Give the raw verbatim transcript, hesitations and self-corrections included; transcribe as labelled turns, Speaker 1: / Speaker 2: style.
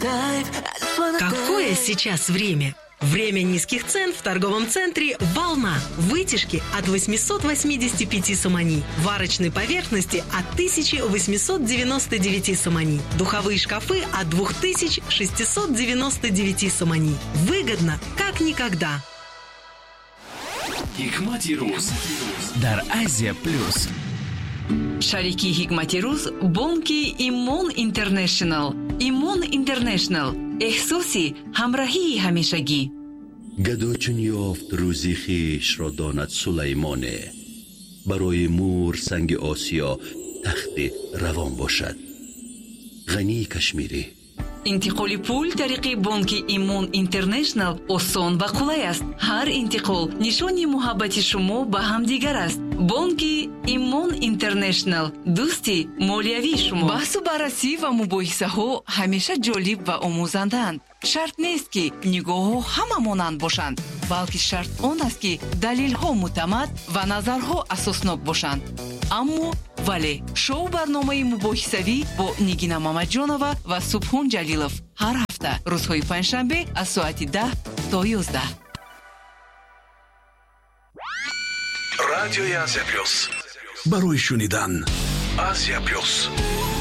Speaker 1: Какое сейчас время? Время низких цен в торговом центре «Волна». Вытяжки от восемьсот восемьдесят пять сомани. Варочной поверхности от тысяча восемьсот девяносто девять сомани. Духовые шкафы от две тысячи шестьсот девяносто девять сомани. Выгодно, как никогда.
Speaker 2: Hikmati Ruz дар Азия Плюс.
Speaker 3: Шарики Hikmati Ruz бонки Имон Интернешнл. Имон Интернешнл. احساسی همراهی همیشگی.
Speaker 4: گدا چون یافت روزی خویش را داند سلیمانه، برای مور سنگ آسیا تخت روان باشد. غنی کشمیری.
Speaker 3: انتقال پول طریق بانک ایمون اینترنشنال آسان و قولای است. هر انتقال نشانی محبت شما به همدیگر است. بانک ایمون اینترنشنال دوستی مالیوی شما. بحث و بررسی و مباحثه ها همیشه جالب و آموزندند. شرط نیست که نگاه ها همه مانند باشند، بلکه شرط آن است که دلیل ها معتمد و نظرها اساسناک باشند. اما ولی شو برنامه مباحثوی با نگینا مامدجانова و سبحان جلیلов هر هفته روزهای پنجشنبه از ساعت ده تا یازده.
Speaker 2: رادیو آسیا پلوس.
Speaker 5: برای شنیدن
Speaker 2: آسیا پلوس.